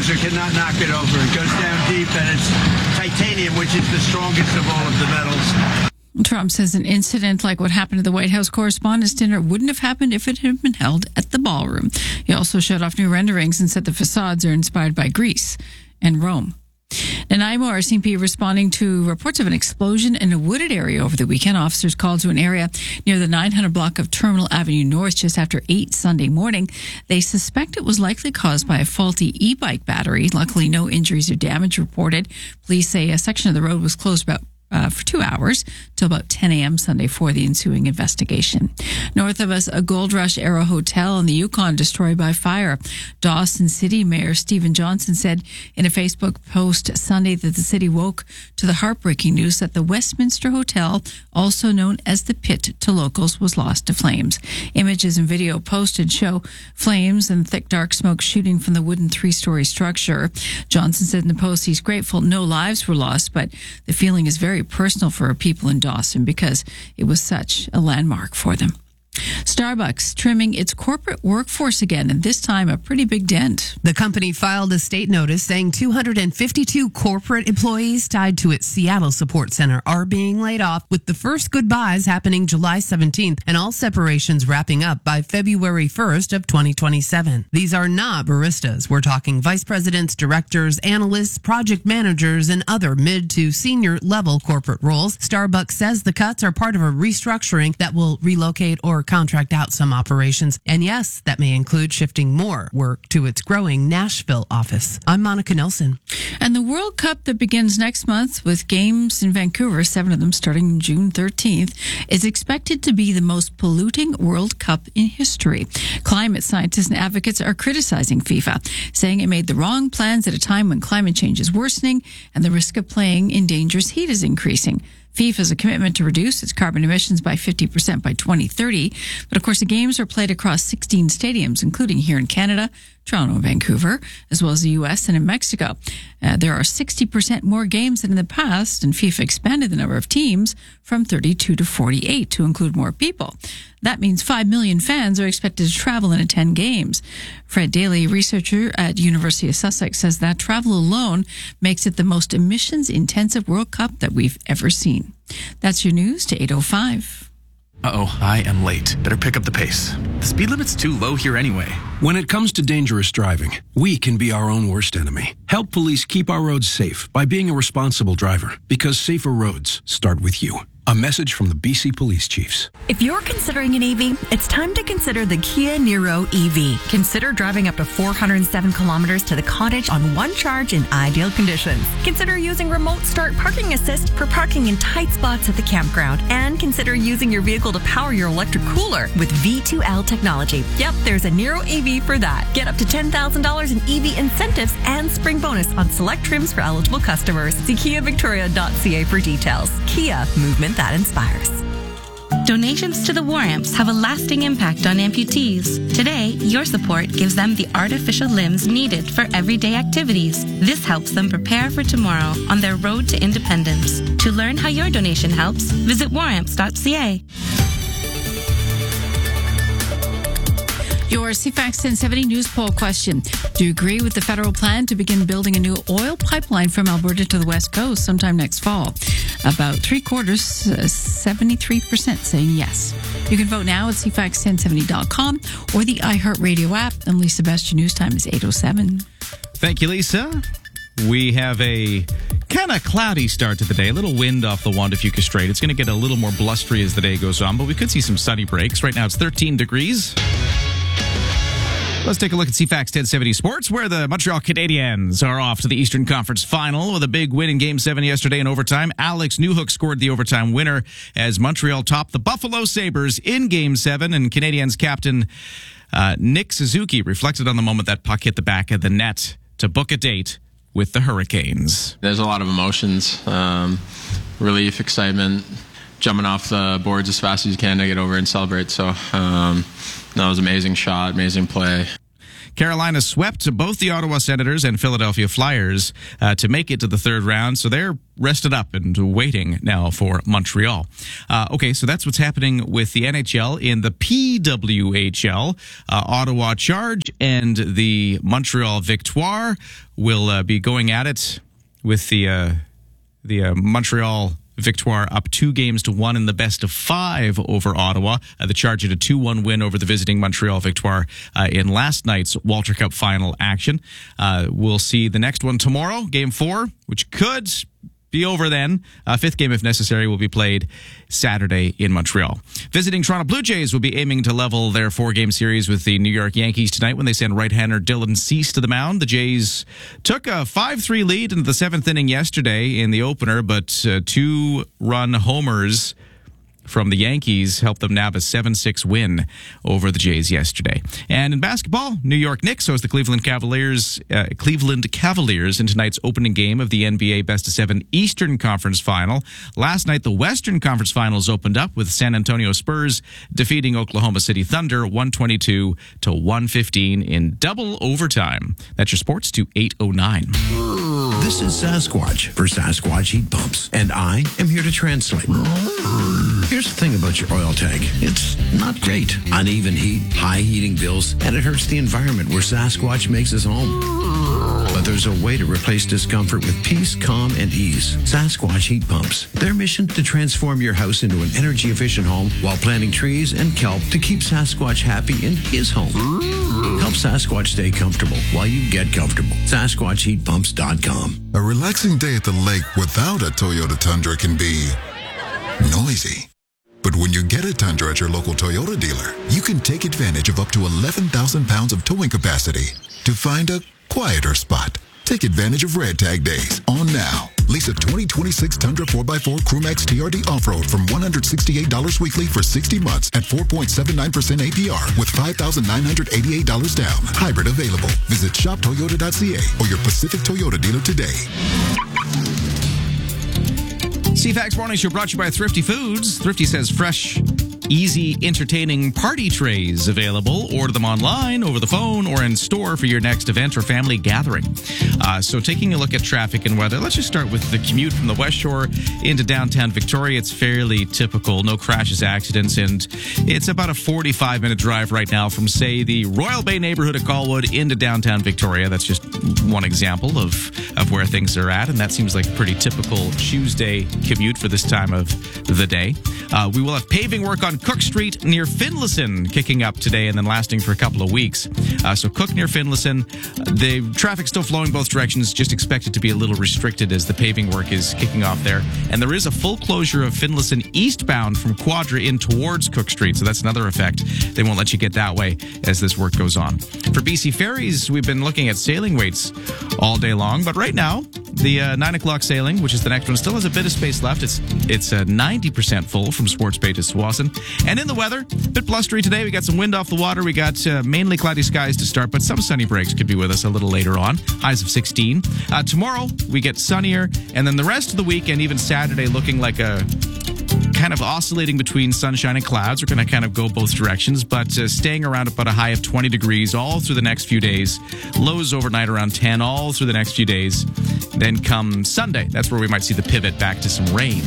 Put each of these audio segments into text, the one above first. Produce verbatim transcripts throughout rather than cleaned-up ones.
bulldozer cannot knock it over. It goes down deep, and it's titanium, which is the strongest of all of the metals. Trump says an incident like what happened at the White House Correspondents' Dinner wouldn't have happened if it had been held at the ballroom. He also showed off new renderings and said the facades are inspired by Greece and Rome. Nanaimo R C M P responding to reports of an explosion in a wooded area over the weekend. Officers called to an area near the nine hundred block of Terminal Avenue North just after eight Sunday morning. They suspect it was likely caused by a faulty e-bike battery. Luckily, no injuries or damage reported. Police say a section of the road was closed about Uh, for two hours till about ten a.m. Sunday for the ensuing investigation. North of us, a Gold Rush era hotel in the Yukon destroyed by fire. Dawson City Mayor Stephen Johnson said in a Facebook post Sunday that the city woke to the heartbreaking news that the Westminster Hotel, also known as the Pit to locals, was lost to flames. Images and video posted show flames and thick dark smoke shooting from the wooden three-story structure. Johnson said in the post he's grateful no lives were lost, but the feeling is very personal for people in Dawson because it was such a landmark for them. Starbucks trimming its corporate workforce again, and this time a pretty big dent. The company filed a state notice saying two hundred fifty-two corporate employees tied to its Seattle support center are being laid off, with the first goodbyes happening July seventeenth and all separations wrapping up by February first of twenty twenty-seven. These are not baristas. We're talking vice presidents, directors, analysts, project managers, and other mid to senior level corporate roles. Starbucks says the cuts are part of a restructuring that will relocate or contract out some operations. And yes, that may include shifting more work to its growing Nashville office. I'm Monica Nelson. And the World Cup that begins next month with games in Vancouver, seven of them starting June thirteenth, is expected to be the most polluting World Cup in history. Climate scientists and advocates are criticizing FIFA, saying it made the wrong plans at a time when climate change is worsening and the risk of playing in dangerous heat is increasing. FIFA has a commitment to reduce its carbon emissions by fifty percent by twenty thirty. But of course, the games are played across sixteen stadiums, including here in Canada, Toronto and Vancouver, as well as the U S and in Mexico. Uh, there are sixty percent more games than in the past, and FIFA expanded the number of teams from thirty-two to forty-eight to include more people. That means five million fans are expected to travel and attend games. Fred Daly, researcher at University of Sussex, says that travel alone makes it the most emissions-intensive World Cup that we've ever seen. That's your news to eight oh five. Uh-oh, I am late. Better pick up the pace. The speed limit's too low here anyway. When it comes to dangerous driving, we can be our own worst enemy. Help police keep our roads safe by being a responsible driver, because safer roads start with you. A message from the B C Police Chiefs. If you're considering an E V, it's time to consider the Kia Niro E V. Consider driving up to four hundred seven kilometers to the cottage on one charge in ideal conditions. Consider using remote start parking assist for parking in tight spots at the campground. And consider using your vehicle to power your electric cooler with V two L technology. Yep, there's a Niro E V for that. Get up to ten thousand dollars in E V incentives and spring bonus on select trims for eligible customers. See kia victoria dot c a for details. Kia, movement that inspires. Donations to the War Amps have a lasting impact on amputees. Today, your support gives them the artificial limbs needed for everyday activities. This helps them prepare for tomorrow on their road to independence. To learn how your donation helps, visit war amps dot c a. Your C FAX ten seventy news poll question. Do you agree with the federal plan to begin building a new oil pipeline from Alberta to the West Coast sometime next fall? About three quarters, uh, seventy-three percent saying yes. You can vote now at c fax ten seventy dot com or the iHeartRadio app. And Lisa Best, your news time is eight oh seven. Thank you, Lisa. We have a kind of cloudy start to the day. A little wind off the Juan de Fuca Strait. It's going to get a little more blustery as the day goes on, but we could see some sunny breaks. Right now it's thirteen degrees. Let's take a look at C FAX ten seventy Sports, where the Montreal Canadiens are off to the Eastern Conference Final with a big win in Game seven yesterday in overtime. Alex Newhook scored the overtime winner as Montreal topped the Buffalo Sabres in Game seven, and Canadiens captain uh, Nick Suzuki reflected on the moment that puck hit the back of the net to book a date with the Hurricanes. There's a lot of emotions, um, relief, excitement, jumping off the boards as fast as you can to get over and celebrate. So um, that was an amazing shot, amazing play. Carolina swept both the Ottawa Senators and Philadelphia Flyers uh, to make it to the third round, so they're rested up and waiting now for Montreal. Uh, okay, so that's what's happening with the N H L. In the P W H L, uh, Ottawa Charge and the Montreal Victoire will uh, be going at it with the uh, the uh, Montreal Victoire up two games to one in the best of five over Ottawa. Uh, the Charge had a two one win over the visiting Montreal Victoire uh, in last night's Walter Cup final action. Uh, we'll see the next one tomorrow, game four, which could be over then. Uh, fifth game, if necessary, will be played Saturday in Montreal. Visiting Toronto Blue Jays will be aiming to level their four-game series with the New York Yankees tonight when they send right-hander Dylan Cease to the mound. The Jays took a five three lead into the seventh inning yesterday in the opener, but uh, two-run homers from the Yankees helped them nab a seven six win over the Jays yesterday. And in basketball, New York Knicks host the Cleveland Cavaliers uh, Cleveland Cavaliers in tonight's opening game of the N B A Best of Seven Eastern Conference Final. Last night, the Western Conference Finals opened up with San Antonio Spurs defeating Oklahoma City Thunder one twenty-two to one fifteen in double overtime. That's your sports to eight oh nine. This is Sasquatch for Sasquatch Heat Pumps, and I am here to translate. Here's the thing about your oil tank. It's not great. Uneven heat, high heating bills, and it hurts the environment where Sasquatch makes his home. But there's a way to replace discomfort with peace, calm, and ease. Sasquatch Heat Pumps. Their mission to transform your house into an energy-efficient home while planting trees and kelp to keep Sasquatch happy in his home. Help Sasquatch stay comfortable while you get comfortable. Sasquatch Heat Pumps dot com. A relaxing day at the lake without a Toyota Tundra can be noisy. But when you get a Tundra at your local Toyota dealer, you can take advantage of up to eleven thousand pounds of towing capacity to find a quieter spot. Take advantage of Red Tag Days on now. Lease a twenty twenty-six Tundra four by four Crewmax T R D Off-Road from one hundred sixty-eight dollars weekly for sixty months at four point seven nine percent A P R with five thousand nine hundred eighty-eight dollars down. Hybrid available. Visit shop toyota dot c a or your Pacific Toyota dealer today. C FAX Morning Show brought to you by Thrifty Foods. Thrifty says fresh, easy, entertaining party trays available. Order them online, over the phone, or in store for your next event or family gathering. Uh, so taking a look at traffic and weather, let's just start with the commute from the West Shore into downtown Victoria. It's fairly typical. No crashes, accidents, and it's about a forty-five minute drive right now from, say, the Royal Bay neighborhood of Colwood into downtown Victoria. That's just one example of, of where things are at, and that seems like a pretty typical Tuesday commute for this time of the day. Uh, we will have paving work on Cook Street near Finlayson kicking up today and then lasting for a couple of weeks. Uh, so Cook near Finlayson, the traffic's still flowing both directions, just expected to be a little restricted as the paving work is kicking off there. And there is a full closure of Finlayson eastbound from Quadra in towards Cook Street, so that's another effect. They won't let you get that way as this work goes on. For B C Ferries, we've been looking at sailing weights all day long, but right now, the uh, nine o'clock sailing, which is the next one, still has a bit of space left. It's it's uh, ninety percent full from Sports Bay to Swassen. And in the weather, a bit blustery today. We got some wind off the water. We got uh, mainly cloudy skies to start, but some sunny breaks could be with us a little later on. Highs of sixteen. Uh, tomorrow, we get sunnier, and then the rest of the week and even Saturday looking like a kind of oscillating between sunshine and clouds. We're going to kind of go both directions, but uh, staying around about a high of twenty degrees all through the next few days. Lows overnight around ten all through the next few days. Then come Sunday, that's where we might see the pivot back to some rain.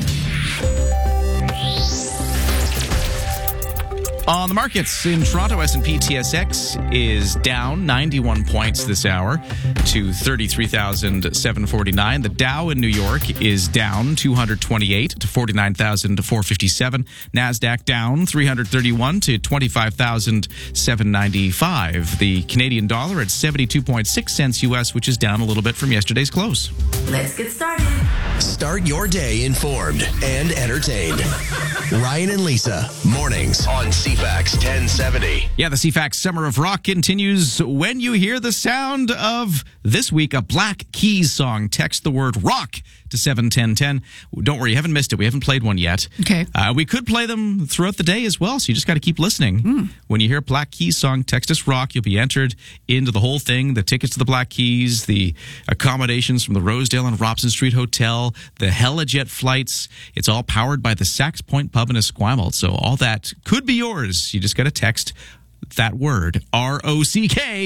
On the markets in Toronto, S and P T S X is down ninety-one points this hour to thirty-three thousand seven hundred forty-nine. The Dow in New York is down two hundred twenty-eight to forty-nine thousand four hundred fifty-seven. NASDAQ down three hundred thirty-one to twenty-five thousand seven hundred ninety-five. The Canadian dollar at seventy-two point six cents U S, which is down a little bit from yesterday's close. Let's get started. Start your day informed and entertained. Ryan and Lisa, mornings on C FAX ten seventy. Yeah, the C FAX Summer of Rock continues when you hear the sound of, this week, a Black Keys song. Text the word rock to seven ten ten. Don't worry, you haven't missed it. We haven't played one yet. Okay. Uh, we could play them throughout the day as well, so you just got to keep listening. Mm. When you hear a Black Keys song, text us rock. You'll be entered into the whole thing, the tickets to the Black Keys, the accommodations from the Rosedale and Robson Street Hotel, the Helijet flights. It's all powered by the Sax Point Pub in Esquimalt, so all that could be yours. You just got to text that word, R O C K,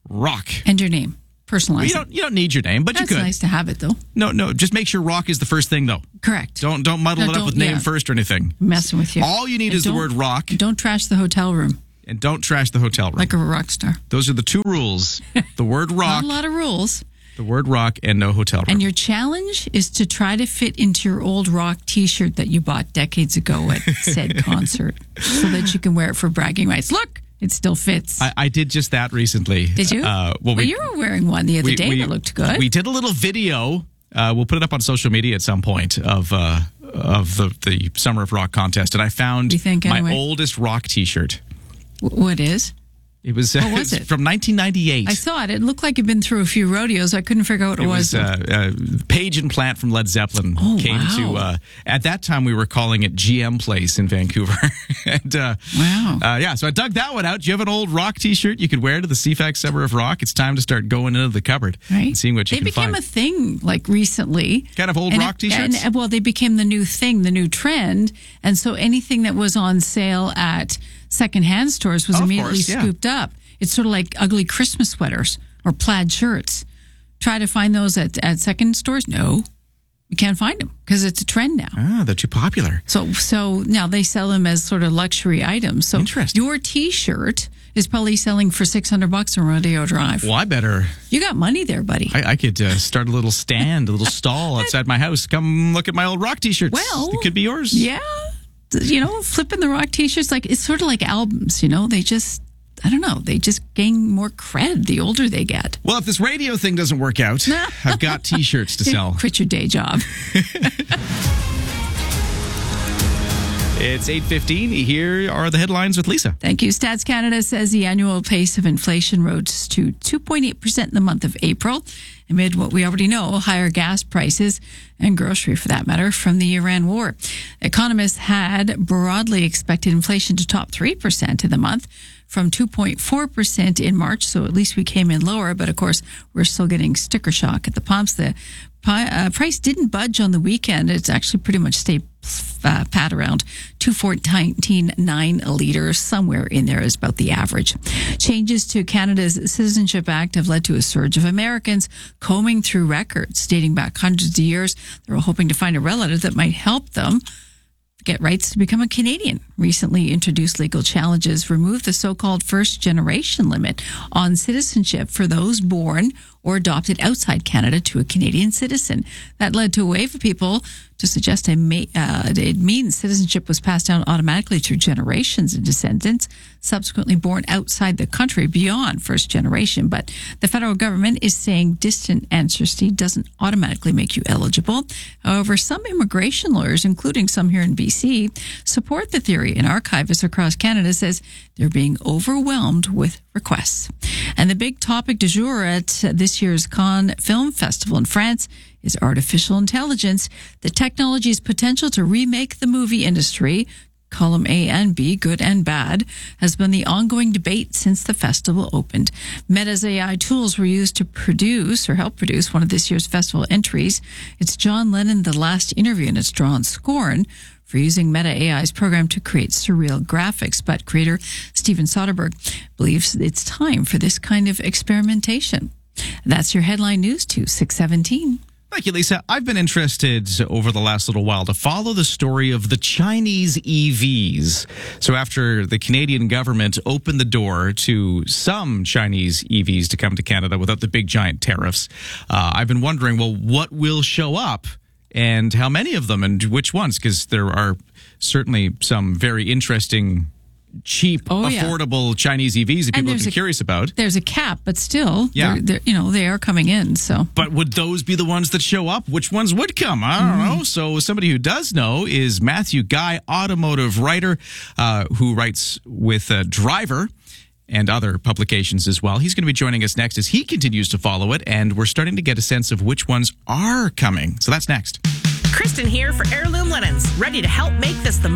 Rock. And your name. Personalize Well, you it. don't you don't need your name, but That's you could. nice to have it, though. No, no, just make sure Rock is the first thing, though. Correct. Don't don't muddle No, it up don't- with name yeah. first or anything. I'm messing with you. All you need And is the don't- word Rock, Don't trash the hotel room and don't trash the hotel room. like a rock star. Those are the two rules. The word Rock, Not a lot of rules. the word Rock, and no hotel room. And your challenge is to try to fit into your old rock T-shirt that you bought decades ago at said concert, so that you can wear it for bragging rights. Look, it still fits. I, I did just that recently. Did you? Uh, well, we, you were wearing one the other we- day we- that looked good. We did a little video. Uh, we'll put it up on social media at some point of uh, of the, the Summer of Rock contest. And I found You think, my anyway? oldest rock T-shirt. W- what is? It was, What uh, was it? from nineteen ninety-eight. I saw it. It looked like it'd been through a few rodeos. I couldn't figure out what it, It was uh, uh, Page and Plant from Led Zeppelin Oh, came wow. to. Uh, at that time, we were calling it G M Place in Vancouver. and uh, Wow. uh, yeah, so I dug that one out. Do you have an old rock T-shirt you could wear to the C FAX Summer of Rock? It's time to start going into the cupboard Right. and seeing what you They can became find. a thing like recently. Kind of old And rock it- T-shirts? And, well, they became the new thing, the new trend. And so anything that was on sale at secondhand stores was Of immediately course, yeah. scooped up. It's sort of like ugly Christmas sweaters or plaid shirts. Try to find those at, at second stores? No. You can't find them because it's a trend now. Ah, they're too popular. So so now they sell them as sort of luxury items. So Interesting. your T-shirt is probably selling for six hundred bucks on Rodeo Drive. Well, I better. You got money there, buddy. I, I could uh, start a little stand, a little stall outside my house. Come look at my old rock T-shirts. Well, it could be yours. Yeah. You know, flipping the rock T-shirts, like it's sort of like albums, you know, they just, I don't know, they just gain more cred the older they get. Well, if this radio thing doesn't work out, I've got T-shirts to sell. Quit your day job. It's eight fifteen. Here are the headlines with Lisa. Thank you. Stats Canada says the annual pace of inflation rose to two point eight percent in the month of April, amid what we already know, higher gas prices and grocery, for that matter, from the Iran war. Economists had broadly expected inflation to top three percent in the month from two point four percent in March, so at least we came in lower, but of course, we're still getting sticker shock at the pumps. The pi- uh, price didn't budge on the weekend. It's actually pretty much stayed uh, pat around two fourteen nine a litre, somewhere in there is about the average. Changes to Canada's Citizenship Act have led to a surge of Americans combing through records dating back hundreds of years. They're hoping to find a relative that might help them get rights to become a Canadian. Recently introduced legal challenges remove the so-called first generation limit on citizenship for those born or adopted outside Canada to a Canadian citizen. That led to a wave of people to suggest it, may, uh, it means citizenship was passed down automatically through generations of descendants subsequently born outside the country beyond first generation. But the federal government is saying distant ancestry doesn't automatically make you eligible. However, some immigration lawyers, including some here in B C, support the theory, and archivists across Canada says they're being overwhelmed with requests. And the big topic du jour at this year's Cannes Film Festival in France is artificial intelligence, the technology's potential to remake the movie industry. Column A and B, good and bad, has been the ongoing debate since the festival opened. Meta's A I tools were used to produce or help produce one of this year's festival entries. It's John Lennon, The Last Interview, and it's drawn scorn for using Meta A I's program to create surreal graphics. But creator Steven Soderbergh believes it's time for this kind of experimentation. That's your headline news to six seventeen. Thank you, Lisa. I've been interested over the last little while to follow the story of the Chinese E Vs. So after the Canadian government opened the door to some Chinese E Vs to come to Canada without the big giant tariffs, uh, I've been wondering, well, what will show up and how many of them and which ones? Because there are certainly some very interesting, cheap, Oh, yeah. affordable Chinese E Vs that And people have there's been a- curious about. There's a cap, but still, Yeah. they're, they're, you know, they are coming in. So, But would those be the ones that show up? Which ones would come? I don't Mm-hmm. know. So somebody who does know is Matthew Guy, automotive writer, uh, who writes with uh, Driver and other publications as well. He's going to be joining us next as he continues to follow it, and we're starting to get a sense of which ones are coming. So that's next. Kristen here for Heirloom Linens, ready to help make this the